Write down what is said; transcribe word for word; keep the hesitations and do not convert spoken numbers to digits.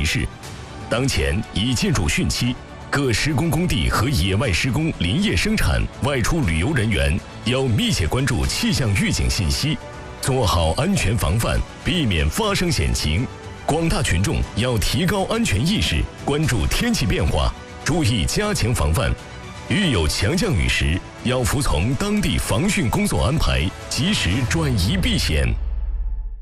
提示。当前已进入汛期，各施工工地和野外施工林业生产外出旅游人员要密切关注气象预警信息，做好安全防范，避免发生险情。广大群众要提高安全意识，关注天气变化，注意加强防范。遇有强降雨时，要服从当地防汛工作安排，及时转移避险。